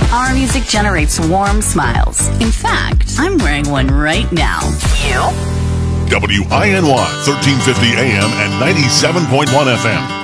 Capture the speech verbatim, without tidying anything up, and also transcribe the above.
Our music generates warm smiles. In fact, I'm wearing one right now. You? W I N Y, thirteen fifty A M and ninety-seven point one F M.